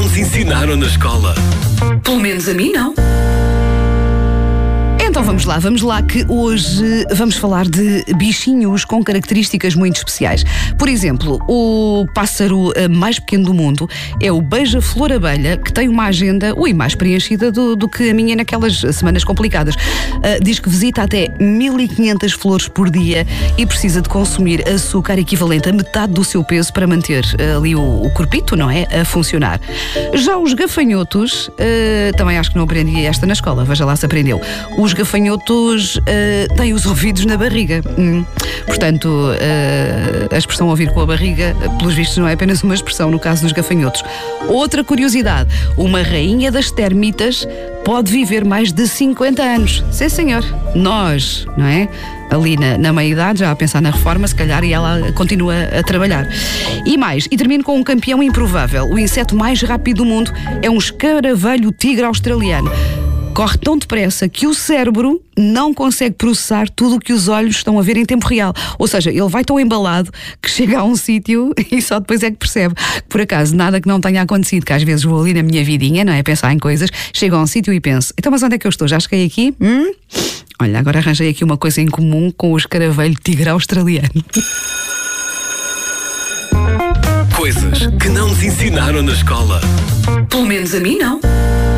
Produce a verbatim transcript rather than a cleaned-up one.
nos ensinaram na escola. Pelo menos a mim não. Então vamos lá, vamos lá que hoje vamos falar de bichinhos com características muito especiais. Por exemplo, o pássaro mais pequeno do mundo é o beija-flor-abelha, que tem uma agenda, ui, mais preenchida do, do que a minha naquelas semanas complicadas. Uh, diz que visita até mil e quinhentas flores por dia e precisa de consumir açúcar equivalente a metade do seu peso para manter uh, ali o, o corpito, não é? A funcionar. Já os gafanhotos, uh, também acho que não aprendi esta na escola, veja lá se aprendeu. Os gafanhotos uh, têm os ouvidos na barriga. Hum. Portanto, uh, a expressão ouvir com a barriga, pelos vistos, não é apenas uma expressão no caso dos gafanhotos. Outra curiosidade, uma rainha das termitas pode viver mais de cinquenta anos. Sim, senhor. Nós, não é? Ali na, na meia-idade, já a pensar na reforma, se calhar, e ela continua a trabalhar. E mais, e termino com um campeão improvável. O inseto mais rápido do mundo é um escaravelho tigre australiano. Corre tão depressa que o cérebro não consegue processar tudo o que os olhos estão a ver em tempo real. Ou seja, ele vai tão embalado que chega a um sítio e só depois é que percebe. Por acaso, nada que não tenha acontecido, que às vezes vou ali na minha vidinha, não é? Pensar em coisas, chego a um sítio e penso, então mas onde é que eu estou? Já cheguei aqui? Hum? Olha, agora arranjei aqui uma coisa em comum com o escaravelho tigre australiano. Coisas que não nos ensinaram na escola. Pelo menos a mim não.